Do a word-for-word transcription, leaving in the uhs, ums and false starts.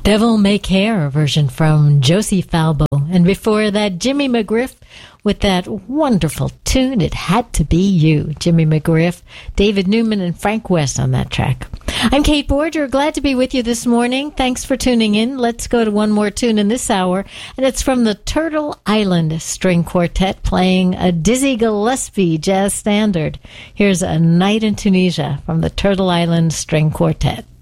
Devil May Care, a version from Josie Falbo. And before that, Jimmy McGriff with that wonderful tune, It Had to Be You. Jimmy McGriff, David Newman, and Frank West on that track. I'm Kate Borger, glad to be with you this morning. Thanks for tuning in. Let's go to one more tune in this hour, and it's from the Turtle Island String Quartet playing a Dizzy Gillespie jazz standard. Here's A Night in Tunisia from the Turtle Island String Quartet.